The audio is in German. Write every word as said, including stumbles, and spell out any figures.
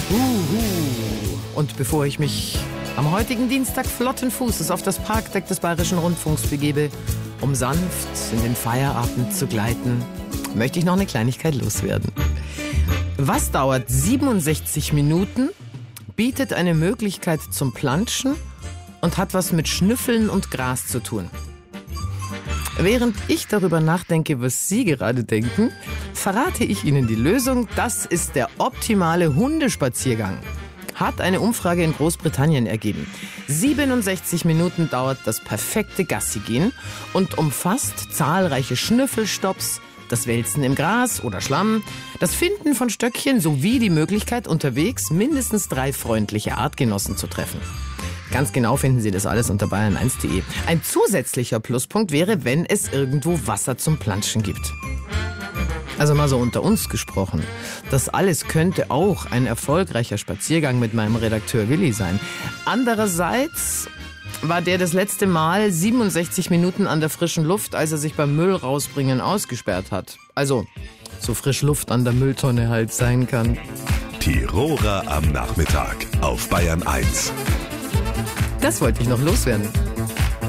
Uhu. Und bevor ich mich am heutigen Dienstag flotten Fußes auf das Parkdeck des Bayerischen Rundfunks begebe, um sanft in den Feierabend zu gleiten, möchte ich noch eine Kleinigkeit loswerden. Was dauert siebenundsechzig Minuten, bietet eine Möglichkeit zum Planschen und hat was mit Schnüffeln und Gras zu tun. Während ich darüber nachdenke, was Sie gerade denken, verrate ich Ihnen die Lösung. Das ist der optimale Hundespaziergang. Hat eine Umfrage in Großbritannien ergeben. siebenundsechzig Minuten dauert das perfekte Gassigehen und umfasst zahlreiche Schnüffelstopps, das Wälzen im Gras oder Schlamm, das Finden von Stöckchen sowie die Möglichkeit, unterwegs mindestens drei freundliche Artgenossen zu treffen. Ganz genau finden Sie das alles unter bayern eins punkt de. Ein zusätzlicher Pluspunkt wäre, wenn es irgendwo Wasser zum Planschen gibt. Also mal so unter uns gesprochen. Das alles könnte auch ein erfolgreicher Spaziergang mit meinem Redakteur Willi sein. Andererseits war der das letzte Mal siebenundsechzig Minuten an der frischen Luft, als er sich beim Müll rausbringen ausgesperrt hat. Also, so frisch Luft an der Mülltonne halt sein kann. Tiroler am Nachmittag auf Bayern eins. Das wollte ich noch loswerden.